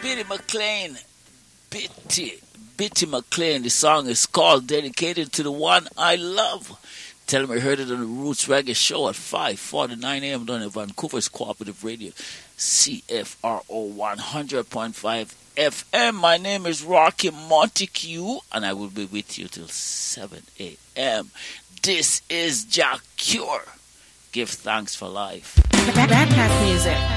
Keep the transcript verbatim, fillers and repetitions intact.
Billy McLean, Bitty, Bitty McLean. The song is called Dedicated to the One I Love. Tell them I heard it on the Roots Reggae Show at five forty-nine a.m. down at Vancouver's Cooperative Radio, C F R O one hundred point five F M. My name is Rocky Montague, and I will be with you till seven a.m. This is Jah Cure. Give thanks for life. Backpack music.